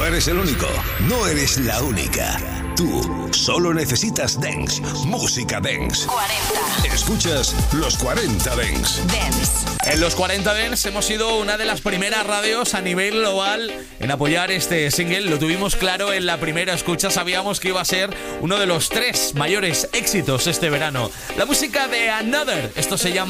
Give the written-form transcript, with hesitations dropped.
No eres el único, no eres la única. Tú solo necesitas dance, música dance. 40. Escuchas los 40 Dance. Dance. En los 40 Dance hemos sido una de las primeras radios a nivel global en apoyar este single. Lo tuvimos claro en la primera escucha. Sabíamos que iba a ser uno de los 3 mayores éxitos este verano. La música de Another. Esto se llama